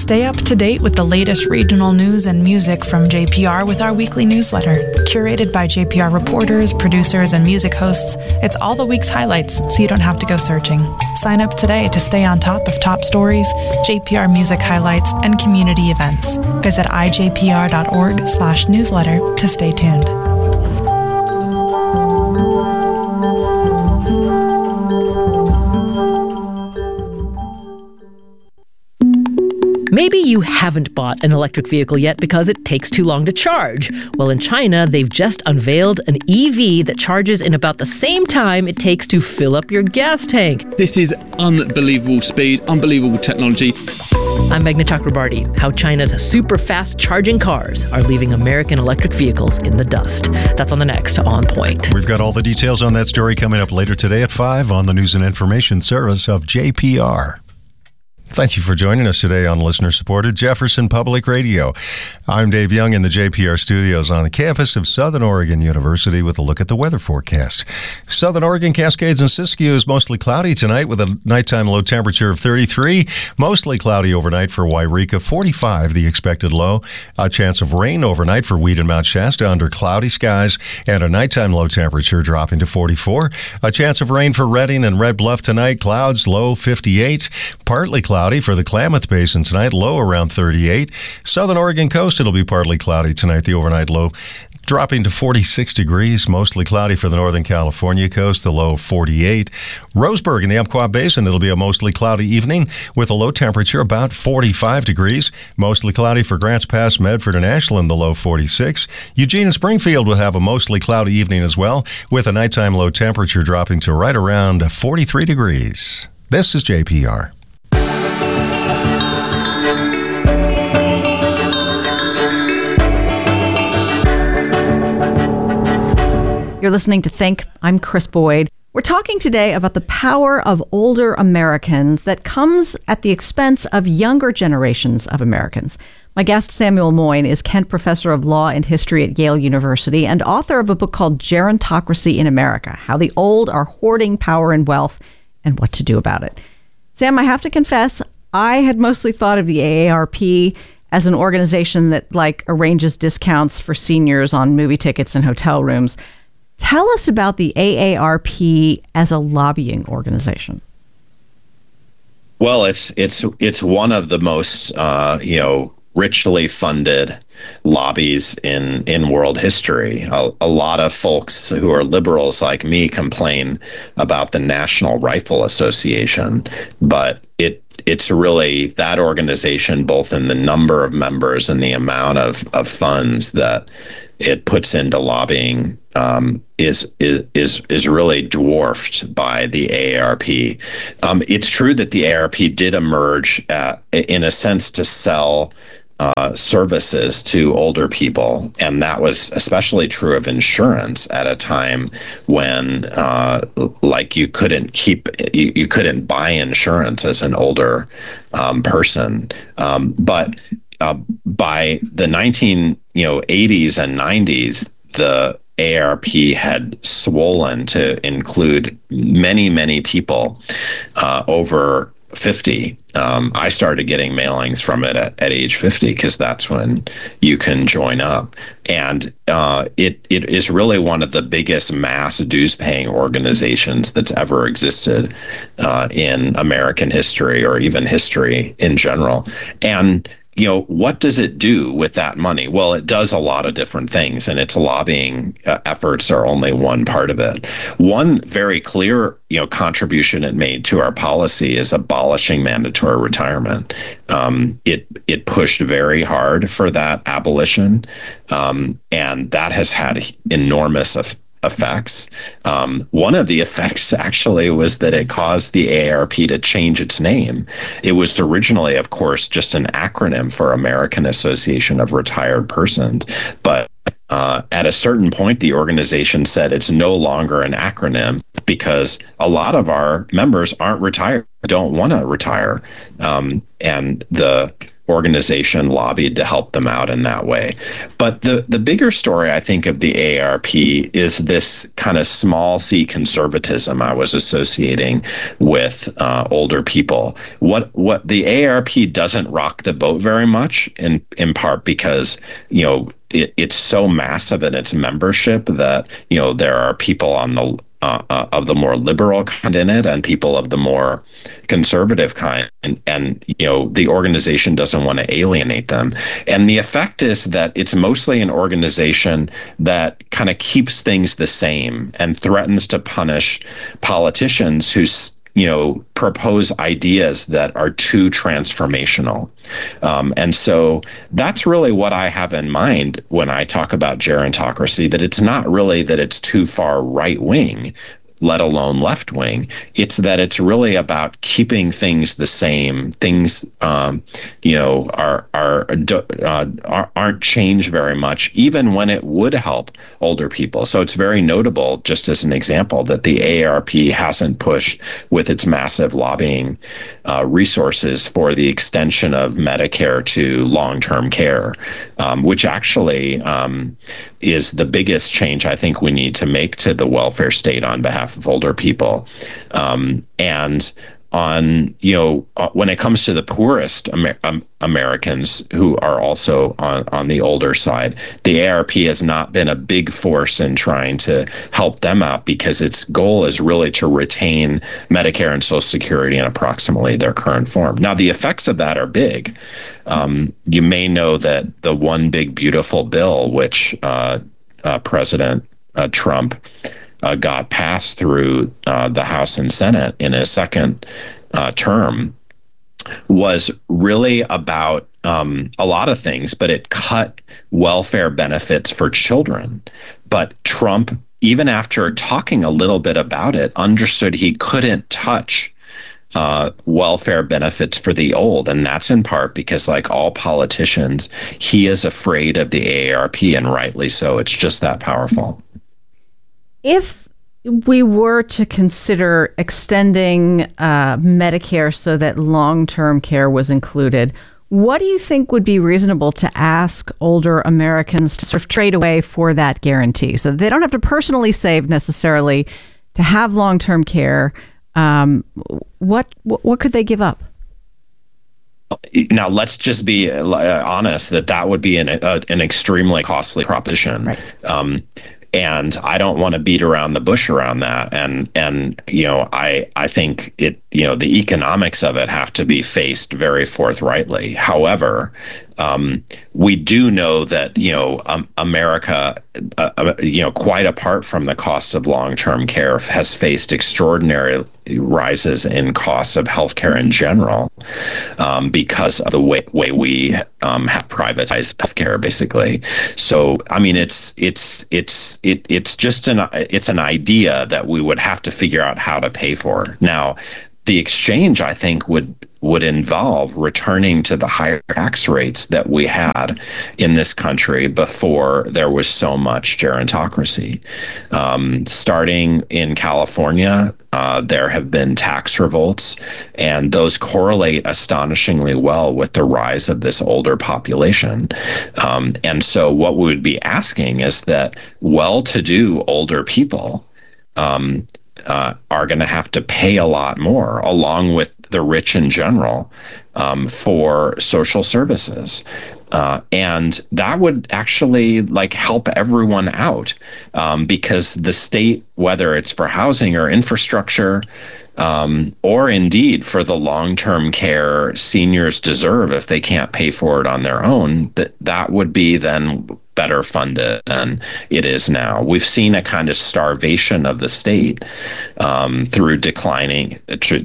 Stay up to date with the latest regional news and music from JPR with our weekly newsletter. Curated by JPR reporters, producers, and music hosts, it's all the week's highlights, so you don't have to go searching. Sign up today to stay on top of top stories, JPR music highlights, and community events. Visit ijpr.org/newsletter to stay tuned. Maybe you haven't bought an electric vehicle yet because it takes too long to charge. Well, in China, they've just unveiled an EV that charges in about the same time it takes to fill up your gas tank. This is unbelievable speed, unbelievable technology. I'm Meghna Chakrabarti. How China's super fast charging cars are leaving American electric vehicles in the dust. That's on the next On Point. We've got all the details on that story coming up later today at 5 on the News and Information Service of JPR. Thank you for joining us today on listener-supported Jefferson Public Radio. I'm Dave Young in the JPR studios on the campus of Southern Oregon University with a look at the weather forecast. Southern Oregon, Cascades, and Siskiyou is mostly cloudy tonight with a nighttime low temperature of 33. Mostly cloudy overnight for Wairika, 45 the expected low. A chance of rain overnight for Weed and Mount Shasta under cloudy skies and a nighttime low temperature dropping to 44. A chance of rain for Redding and Red Bluff tonight. Clouds, low 58. Partly cloudy for the Klamath Basin tonight, low around 38. Southern Oregon coast, it'll be partly cloudy tonight, the overnight low dropping to 46 degrees. Mostly cloudy for the Northern California coast, the low 48. Roseburg in the Umpqua Basin, it'll be a mostly cloudy evening with a low temperature about 45 degrees. Mostly cloudy for Grants Pass, Medford, and Ashland, the low 46. Eugene and Springfield will have a mostly cloudy evening as well, with a nighttime low temperature dropping to right around 43 degrees. This is JPR. You're listening to Think. I'm Chris Boyd. We're talking today about the power of older Americans that comes at the expense of younger generations of Americans. My guest, Samuel Moyn, is Kent Professor of Law and History at Yale University and author of a book called Gerontocracy in America: How the Old Are Hoarding Power and Wealth and What to Do About It. Sam, I have to confess, I had mostly thought of the AARP as an organization that arranges discounts for seniors on movie tickets and hotel rooms. Tell us about the AARP as a lobbying organization. Well, it's one of the most richly funded lobbies in world history. A lot of folks who are liberals like me complain about the National Rifle Association, but it's really that organization, both in the number of members and the amount of funds that it puts into lobbying, is really dwarfed by the AARP. It's true that the AARP did emerge in a sense to sell services to older people, and that was especially true of insurance at a time when you couldn't buy insurance as an older person, but by the 1980s and 90s, the AARP had swollen to include many people over 50. I started getting mailings from it at age 50 because that's when you can join up. And it is really one of the biggest mass dues-paying organizations that's ever existed in American history, or even history in general. And what does it do with that money? Well, it does a lot of different things, and its lobbying efforts are only one part of it. One very clear, contribution it made to our policy is abolishing mandatory retirement. It pushed very hard for that abolition, and that has had enormous effects. One of the effects actually was that it caused the AARP to change its name. It was originally, of course, just an acronym for American Association of Retired Persons, but at a certain point, the organization said it's no longer an acronym because a lot of our members aren't retired, don't want to retire. And the organization lobbied to help them out in that way. But the bigger story, I think, of the AARP is this kind of small c conservatism I was associating with older people. What the AARP doesn't rock the boat very much, in part because, it's so massive in its membership that, there are people on the of the more liberal kind in it and people of the more conservative kind. And the organization doesn't want to alienate them. And the effect is that it's mostly an organization that kind of keeps things the same and threatens to punish politicians who propose ideas that are too transformational. And so that's really what I have in mind when I talk about gerontocracy, that it's not really that it's too far right wing, let alone left wing. It's that it's really about keeping things the same. Things, aren't changed very much, even when it would help older people. So it's very notable, just as an example, that the AARP hasn't pushed with its massive lobbying resources for the extension of Medicare to long-term care, which actually is the biggest change I think we need to make to the welfare state on behalf of older people. And on, when it comes to the poorest Americans who are also on the older side, the AARP has not been a big force in trying to help them out because its goal is really to retain Medicare and Social Security in approximately their current form. Now, the effects of that are big. You may know that the One Big Beautiful Bill, which President Trump got passed through the House and Senate in his second term, was really about a lot of things, but it cut welfare benefits for children. But Trump, even after talking a little bit about it, understood he couldn't touch welfare benefits for the old. And that's in part because, like all politicians, he is afraid of the AARP, and rightly so. It's just that powerful. If we were to consider extending Medicare so that long-term care was included, what do you think would be reasonable to ask older Americans to sort of trade away for that guarantee? So they don't have to personally save necessarily to have long-term care. What could they give up? Now, let's just be honest that would be an extremely costly proposition. Right. And I don't want to beat around the bush around that. And I think the economics of it have to be faced very forthrightly. However, we do know that, America, quite apart from the costs of long-term care, has faced extraordinary rises in costs of healthcare in general, because of the way we have privatized healthcare, basically. So, I mean, it's just an idea that we would have to figure out how to pay for. Now, the exchange, I think, would involve returning to the higher tax rates that we had in this country before there was so much gerontocracy. Starting in California, there have been tax revolts, and those correlate astonishingly well with the rise of this older population. And so what we would be asking is that well-to-do older people are going to have to pay a lot more, along with the rich in general, for social services. And that would actually help everyone out, because the state, whether it's for housing or infrastructure, or indeed for the long-term care seniors deserve if they can't pay for it on their own, that would be then better funded than it is now. We've seen a kind of starvation of the state through declining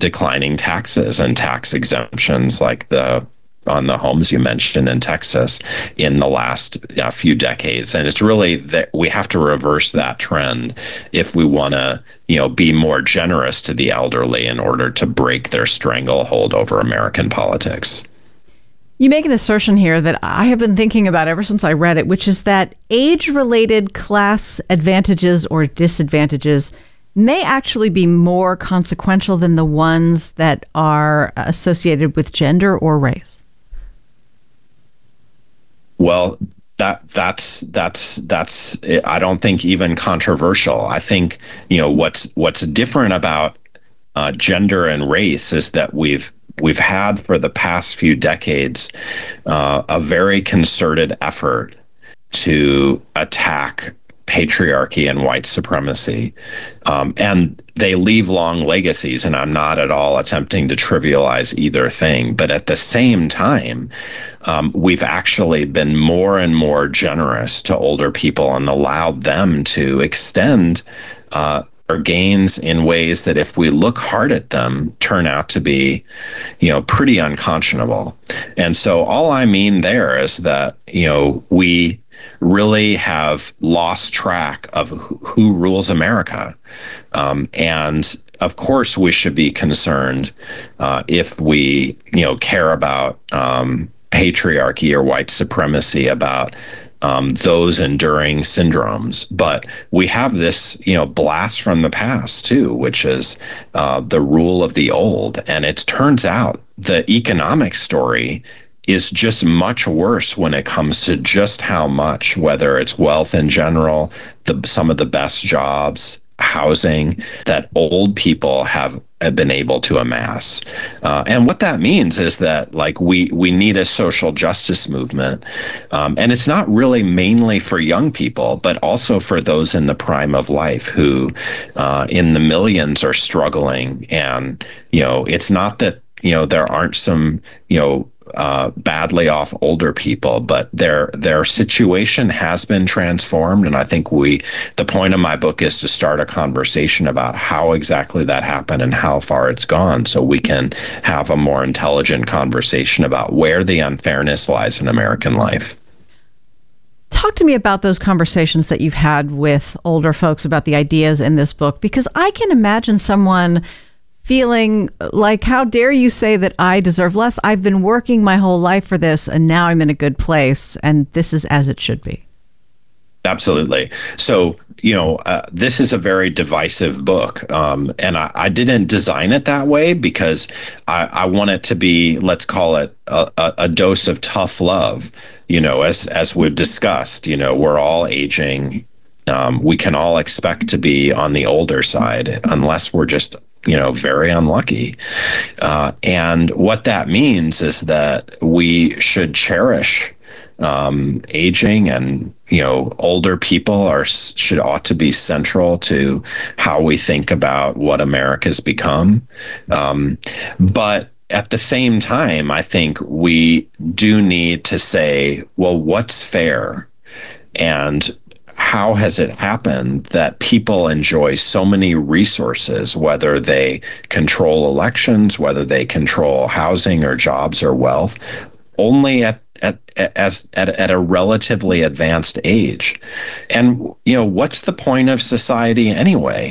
taxes and tax exemptions, like on the homes you mentioned in Texas in the last few decades. And it's really that we have to reverse that trend if we want to, be more generous to the elderly in order to break their stranglehold over American politics. You make an assertion here that I have been thinking about ever since I read it, which is that age-related class advantages or disadvantages may actually be more consequential than the ones that are associated with gender or race. Well, that's I don't think even controversial. I think, what's different about gender and race is that we've had for the past few decades a very concerted effort to attack patriarchy and white supremacy. And they leave long legacies, and I'm not at all attempting to trivialize either thing. But at the same time, we've actually been more and more generous to older people and allowed them to extend their gains in ways that, if we look hard at them, turn out to be, pretty unconscionable. And so all I mean there is that, we really have lost track of who rules America. And of course, we should be concerned if we, care about patriarchy or white supremacy, about those enduring syndromes. But we have this, blast from the past too, which is the rule of the old. And it turns out the economic story is just much worse when it comes to just how much, whether it's wealth in general, some of the best jobs, housing, that old people have been able to amass. And what that means is that, like, we need a social justice movement. And it's not really mainly for young people, but also for those in the prime of life who in the millions are struggling. And, it's not that, there aren't some, badly off older people, but their situation has been transformed. And I think the point of my book is to start a conversation about how exactly that happened and how far it's gone, so we can have a more intelligent conversation about where the unfairness lies in American life. Talk to me about those conversations that you've had with older folks about the ideas in this book, because I can imagine someone feeling like, how dare you say that I deserve less? I've been working my whole life for this, and now I'm in a good place, and this is as it should be. Absolutely. So, this is a very divisive book. And I didn't design it that way because I want it to be, let's call it a dose of tough love. As we've discussed, we're all aging. We can all expect to be on the older side unless we're just very unlucky. And what that means is that we should cherish aging, and, older people ought to be central to how we think about what America's become. But at the same time, I think we do need to say, well, what's fair? And how has it happened that people enjoy so many resources, whether they control elections, whether they control housing or jobs or wealth, only at a relatively advanced age? And, what's the point of society anyway?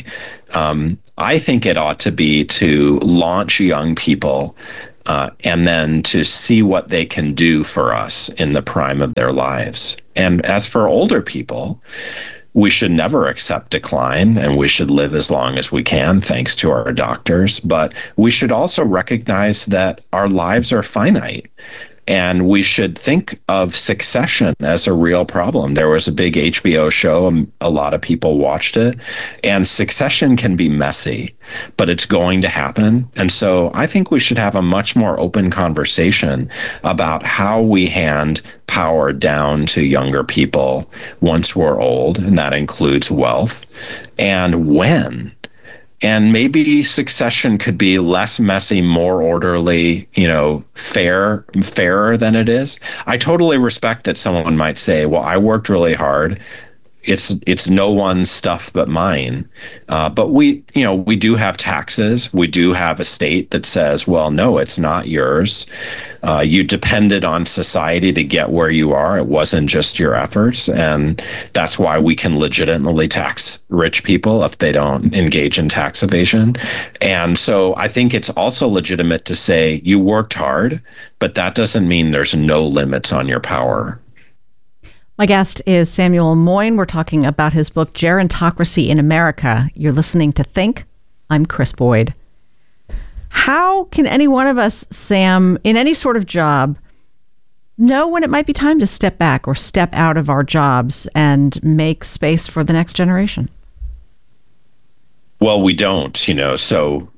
I think it ought to be to launch young people and then to see what they can do for us in the prime of their lives. And as for older people, we should never accept decline, and we should live as long as we can, thanks to our doctors. But we should also recognize that our lives are finite. And we should think of succession as a real problem. There was a big HBO show, a lot of people watched it, and succession can be messy, but it's going to happen. And so I think we should have a much more open conversation about how we hand power down to younger people once we're old, and that includes wealth, and when. And maybe succession could be less messy, more orderly, fairer than it is. I totally respect that someone might say, well, I worked really hard. It's no one's stuff but mine. But we do have taxes. We do have a state that says, well, no, it's not yours. You depended on society to get where you are. It wasn't just your efforts. And that's why we can legitimately tax rich people if they don't engage in tax evasion. And so I think it's also legitimate to say you worked hard, but that doesn't mean there's no limits on your power. My guest is Samuel Moyn. We're talking about his book, Gerontocracy in America. You're listening to Think. I'm Chris Boyd. How can any one of us, Sam, in any sort of job, know when it might be time to step back or step out of our jobs and make space for the next generation? Well, we don't, so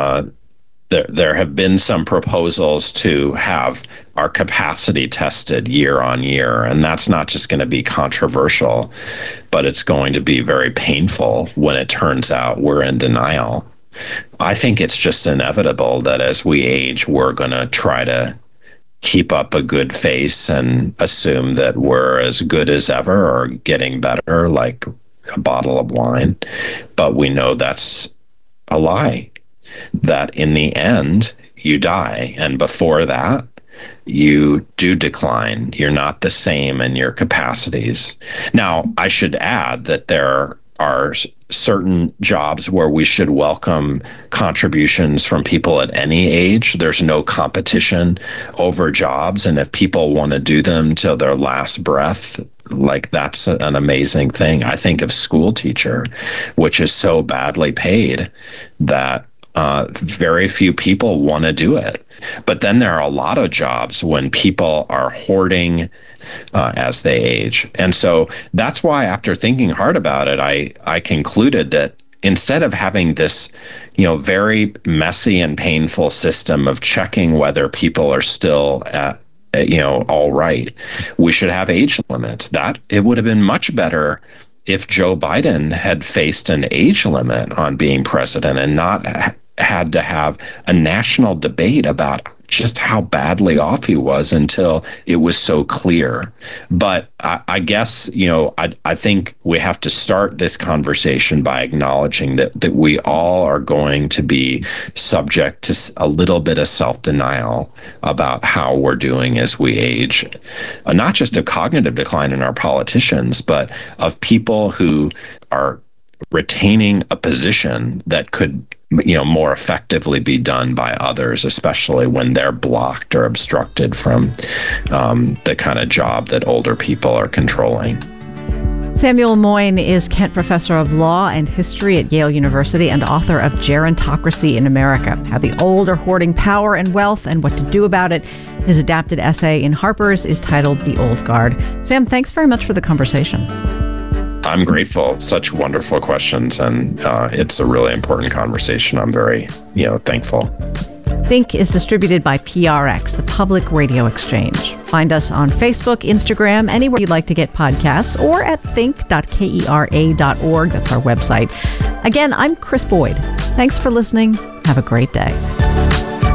there have been some proposals to have our capacity tested year on year, and that's not just going to be controversial, but it's going to be very painful when it turns out we're in denial. I think it's just inevitable that as we age, we're going to try to keep up a good face and assume that we're as good as ever or getting better, like a bottle of wine. But we know that's a lie. That in the end, you die. And before that, you do decline. You're not the same in your capacities. Now, I should add that there are certain jobs where we should welcome contributions from people at any age. There's no competition over jobs. And if people want to do them till their last breath, like that's an amazing thing. I think of school teacher, which is so badly paid that very few people want to do it. But then there are a lot of jobs when people are hoarding as they age. And so that's why, after thinking hard about it, I concluded that instead of having this, very messy and painful system of checking whether people are still at, all right, we should have age limits. That it would have been much better if Joe Biden had faced an age limit on being president and not had to have a national debate about just how badly off he was until it was so clear. But I guess, I think we have to start this conversation by acknowledging that we all are going to be subject to a little bit of self-denial about how we're doing as we age. Not just a cognitive decline in our politicians, but of people who are retaining a position that could more effectively be done by others, especially when they're blocked or obstructed from the kind of job that older people are controlling. Samuel Moyn is Kent Professor of Law and History at Yale University and author of Gerontocracy in America, How the Old Are Hoarding Power and Wealth and What to Do About It. His adapted essay in Harper's is titled The Old Guard. Sam, thanks very much for the conversation. I'm grateful. Such wonderful questions, and it's a really important conversation. I'm very, thankful. Think is distributed by PRX, the Public Radio Exchange. Find us on Facebook, Instagram, anywhere you'd like to get podcasts, or at think.kera.org. That's our website. Again, I'm Chris Boyd. Thanks for listening. Have a great day.